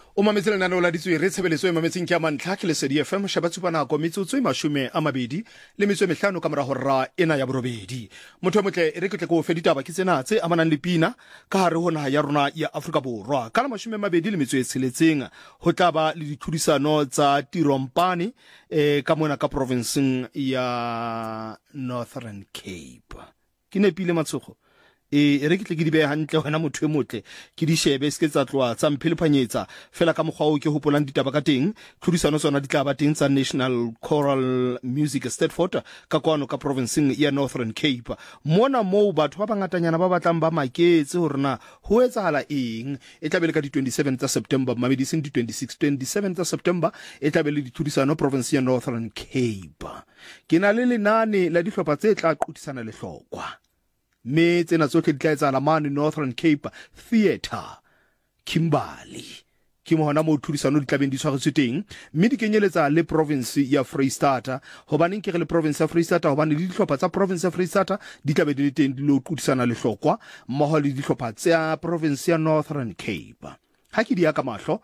O mametse lenaneo la ditswe tshebeletso e mametseng ke a mantlha ke Lesedi FM shabatsupana go metsotso e 25 ka morago ra ena ya borobedi. Motho motle re ketle go feditaba ke tsena tse amanang le pina ka hare ho naha ya rona ya Afrika Borwa. Ka la 26 ho tlaba le ditlhodisano tsa tirompane ka mona ka provinceng ya Northern Cape. Ke nepile matshogo re ke tle ke di be hantle wena motho e motle ke di shebe se ke tsa tloa tsa mphelephanyetsa fela ka mokgwa o ke hopolang ditaba ka teng tlhodisano tsona di tla ba teng tsa National Choral Music Stedford ka kwano ka provinceng ya Northern Cape mona moo batho ba bangatanyana ba batlang ba maketse hore na ho etsahala eng e tla be le ka di 27 tsa September mamedising di 27 tsa September e tla be le ditlhodisano province ya Northern Cape ke na le lenane la dihlopha tse tla qotisana le hlokwa me tsena tsohle di tla etsahala mane Northern Cape Theatre Kimberley ke mohona mo thudisano di tlabeng di tshwaretswe teng mme di kenyeletsa le province ya Freystata hobaneng ke re le province ya Freystata hobane le dihlopha tsa province ya Freystata di tlabe di le teng di lo qudisana le hlokwa mmoho le dihlopha tsa province ya Northern Cape ha ke di ya ka mahlo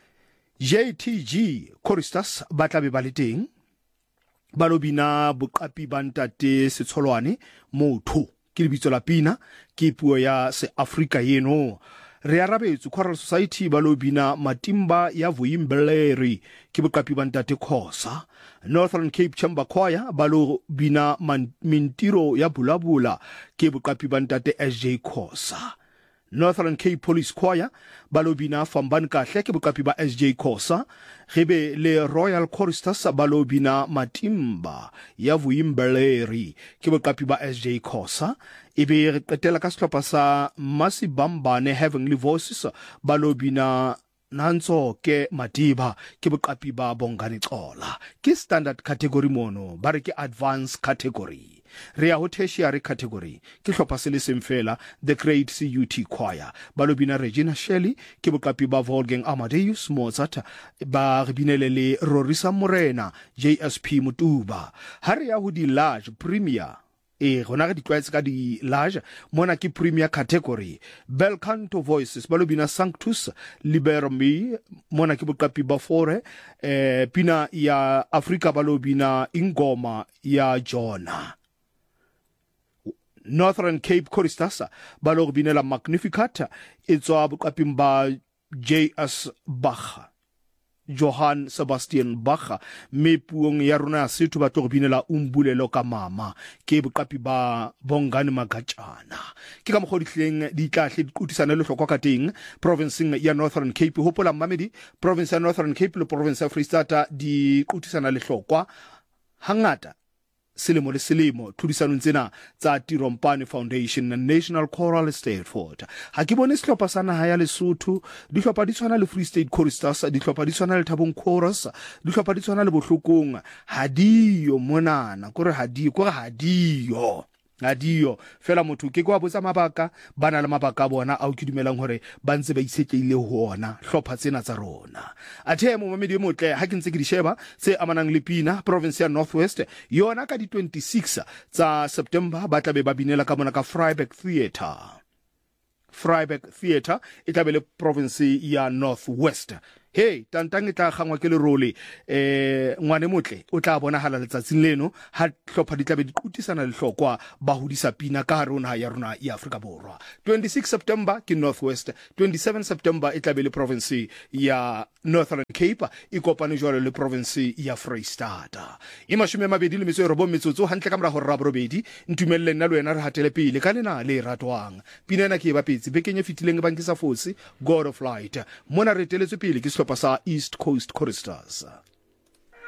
JTG Choristers ba tlabe ba le teng ba lobina boqapi ba ntate Setsholwane motho ke lebitso la pina ke puo ya se Afrika yeno re arabetse Choral Society ba lobina matimba ya Vuyimbleri ke boqapi ba ntate Khosa Northern Cape Chamber Choir ba lobina mintiro ya Bulabula ke boqapi ba ntate SJ Khosa Northern Cape Police Choir ba lobina Fambani Kahle ke boqapi ba SJ Khosa gebe le Royal Choristers ba lobina matimba ya Vuyimbleri ke boqapi ba SJ Khosa ebe re qetela ka sehlopha sa Masibambane Heavenly Voices ba lobina Nanso ke Madiba ke boqapi ba Bongani Xola ke standard category mono ba re ke advanced category re ya ho tertiary category ke hlopha se le seng fela the Great CUT Choir ba lobina Regina Shelley ke boqapi ba Wolfgang Amadeus Mozart ba re binele le Rorisa Morena JSP Mutuba ha re ya ho di large premier gona re di tlwaetse ka di large mona ke premier category Bel Canto Voices ba lobina Sanctus Libero Me mona ke boqapi ba Fore pina ya Afrika ba lobina Ingoma ya Jona Northern Cape Choristers ba lo binela Magnificat etswa boqaping ba JS Bach Johann Sebastian Bach me puong ya rona setho ba tlo binela umbulelo ka mama ke boqapi ba Bongani Magatjana ke ka mogodi hleng di tlahle di qotisana le hlokwa ka teng provinceng ya Northern Cape hopola mamedi province ya Northern Cape le province ya Freystata di qotisana le hlokwa hangata selemo le selemo tlhodisanong tsena tsa Tirompane Foundation National Choral Stedford ha ke bone sehlopha sa naha ya Lesotho dihlopha di tshwana le Free State Choristers dihlopha di tshwana le Thabong Chorus dihlopha di tshwana le Bohlokong hadiyo monana kore hadiyo fela motho ke kwa botsa mabaka bana le mabaka bona au ke dumelang hore ba ntse ba isetleile ho ona hlopha tsena tsa rona athe mo mamedi motle ha ke ntse ke di sheba tse amanang le pina province ya Northwest yona ka di 26 tsa September ba tlabe ba binela ka mona ka Vryburg Theatre e tlabe le province ya Northwest hey tantang tla gangwa ke le role ngwane motle o tla bona hala letsatsing leno ha hlopha di tlabe di qotisana le hlokwa ba hodisa pina ka rona ya rona ya Afrika Borwa 26 September ke Northwest 27 September e tlabe le province ya Northern Cape e kopane jwale le province ya Freystata e 29 metsotso hantle ka mora ho raborobedi ntumelle nna le wena re hatele pele ka lena le ratwang pina ena ke ba petsi bekenye fitileng bankisa fosi God of Light mona re teletswe pele ke sehlopha sa East Coast Choristers